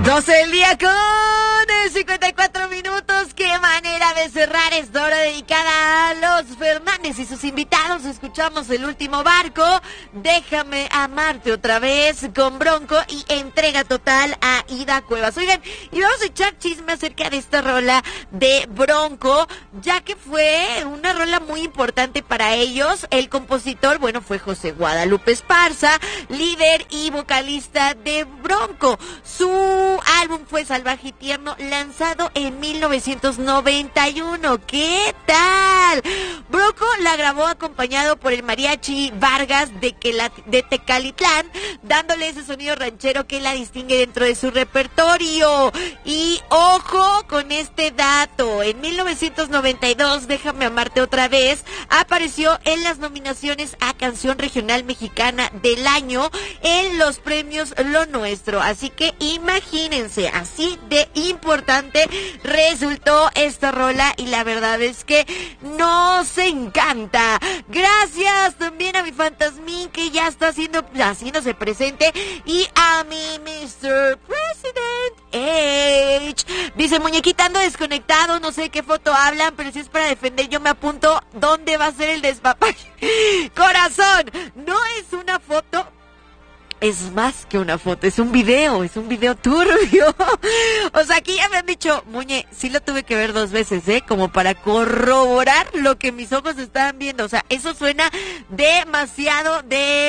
12 del día con 54 minutos. Qué manera de cerrar esta hora dedicada a los Fernández y sus invitados. Escuchamos El Último Barco, Déjame Amarte Otra Vez con Bronco y Entrega Total a Ida Cuevas. Oigan, y vamos a echar chisme acerca de esta rola de Bronco, ya que fue una rola muy importante para ellos. El compositor, bueno, fue José Guadalupe Esparza, líder y vocalista de Bronco. Su álbum fue Salvaje y Tierno, lanzado en 1991. ¿Qué tal? Bronco la grabó acompañado por el Mariachi Vargas de Tecalitlán, dándole ese sonido ranchero que la distingue dentro de su repertorio. Y ojo con este dato, en 1992, Déjame Amarte Otra Vez apareció en las nominaciones a Canción Regional Mexicana del Año en los premios Lo Nuestro. Así que imagínense, así de importante resultó esta rola y la verdad es que nos encanta. Gracias también a mi Fantasmín, que ya está haciéndose presente, y a mi Mr. President H. Dice, muñequita, ando desconectado, no sé qué foto hablan, pero si es para defender yo me apunto. ¿Dónde va a ser el despapalle? Corazón, no es una foto, es más que una foto, es un video turbio. O sea, aquí ya me han dicho, Muñe, sí lo tuve que ver 2 veces, como para corroborar lo que mis ojos estaban viendo. O sea, eso suena demasiado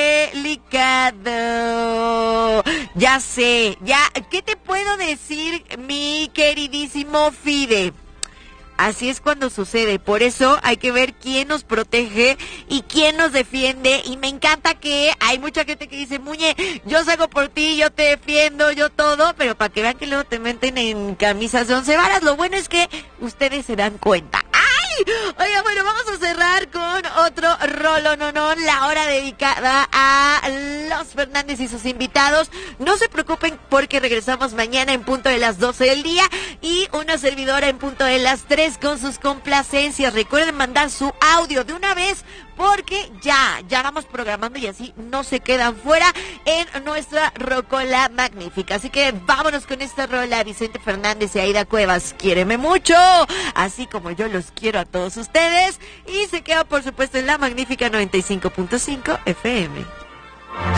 delicado. Ya sé, ¿qué te puedo decir, mi queridísimo Fide? Así es cuando sucede, por eso hay que ver quién nos protege y quién nos defiende, y me encanta que hay mucha gente que dice, Muñe, yo salgo por ti, yo te defiendo, yo todo, pero para que vean que luego te meten en camisas de 11 varas, lo bueno es que ustedes se dan cuenta. Oiga, bueno, vamos a cerrar con otro rolononón, la hora dedicada a los Fernández y sus invitados. No se preocupen porque regresamos mañana en punto de las 12 del día y una servidora en punto de las 3 con sus complacencias. Recuerden mandar su audio de una vez porque ya vamos programando y así no se quedan fuera en nuestra rocola magnífica. Así que vámonos con esta rola, Vicente Fernández y Aida Cuevas, Quiéreme Mucho, así como yo los quiero a todos ustedes, y se queda por supuesto en la magnífica 95.5 FM.